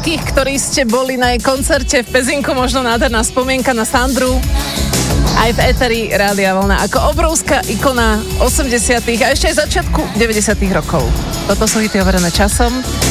všetkých, ktorí ste boli na jej koncerte v Pezinku, možno nádherná spomienka na Sandru. Aj v éteri Rádia Vlna ako obrovská ikona 80. a ešte aj začiatku 90. rokov. Toto sú hity overené časom.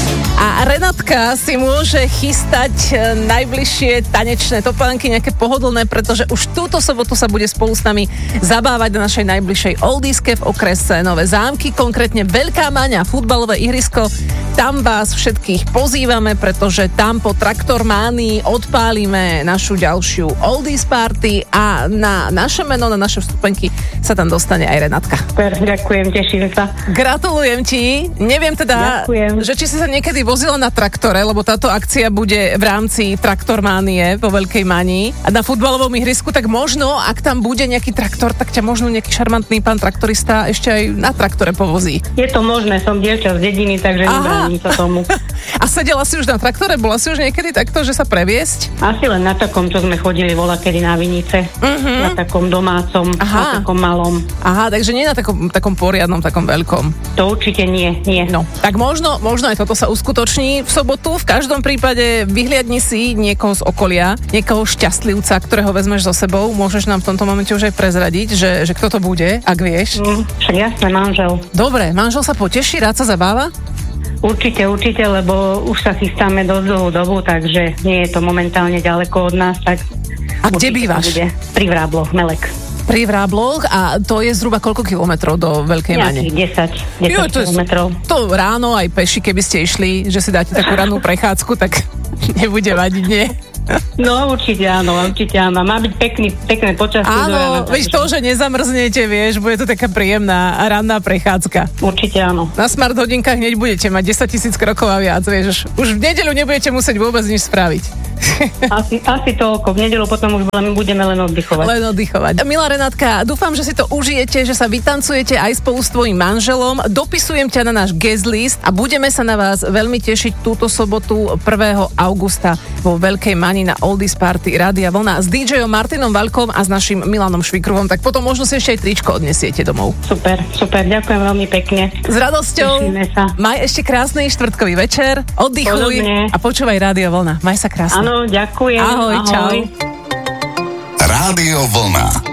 A Renátka si môže chystať najbližšie tanečné topánky, nejaké pohodlné, pretože už túto sobotu sa bude spolu s nami zabávať na našej najbližšej oldiske v okrese Nové Zámky, konkrétne Veľká Maňa, futbalové ihrisko. Tam vás všetkých pozývame, pretože tam po Traktormánii odpálime našu ďalšiu oldies party a na naše meno, na naše vstupenky sa tam dostane aj Renátka. Super, ďakujem, teším sa. Gratulujem ti. Neviem teda, že či si sa niekedy vozila na traktore, lebo táto akcia bude v rámci Traktormánie vo Veľkej Mani a na futbalovom ihrisku, tak možno, ak tam bude nejaký traktor, tak ťa možno nejaký šarmantný pán traktorista ešte aj na traktore povozí. Je to možné, som dievča z dediny, takže nebránim sa tomu. A sedela si už na traktore? Bola si už niekedy takto, že sa previesť? Asi len na takom, čo sme chodili volakedy na Vinice. Na takom domácom, na takom malom. Aha, takže nie na takom poriadnom, takom veľkom. To určite nie. No, tak možno aj toto sa uskutoční v sobotu. V každom prípade vyhliadni si niekoho z okolia, niekoho šťastlivca, ktorého vezmeš so sebou. Môžeš nám v tomto momente už aj prezradiť, že kto to bude, ak vieš. Však jasné, manžel. Dobre, manžel sa poteší, rád sa zabáva? Určite, lebo už sa chystáme dosť dlhú dobu, takže nie je to momentálne ďaleko od nás, tak... A kde bývaš? Pri Vrábloch, Melek. Pri Vrábloch a to je zhruba koľko kilometrov do Veľkej Mane? 10 kilometrov. To ráno aj peši, keby ste išli, že si dáte takú rannú prechádzku, tak nebude vadiť, nie? No, určite áno. Má byť pekné počasie. Áno, veď to, že nezamrznete, vieš, bude to taká príjemná ranná prechádzka. Určite áno. Na smart hodinkách hneď budete mať 10 000 krokov a viac, vieš. Už v nedeľu nebudete musieť vôbec nič spraviť. Asi toľko. V nedeľu potom už budeme len oddychovať. Milá Renátka, dúfam, že si to užijete, že sa vytancujete aj spolu s tvojím manželom. Dopisujem ťa na náš guest list a budeme sa na vás veľmi tešiť túto sobotu 1. augusta vo Veľkej Mani na Oldies Party Rádia Vlna s DJom Martinom Valkom a s našim Milanom Švikruhom. Tak potom možno si ešte aj tričko odnesiete domov. Super, ďakujem veľmi pekne. S radosťou. Maj ešte krásny štvrtkový večer, oddychuj a počúvaj Rádio Vlna. Maj sa krásne. Áno, ďakujem. Ahoj. Čau. Rádio Vlna.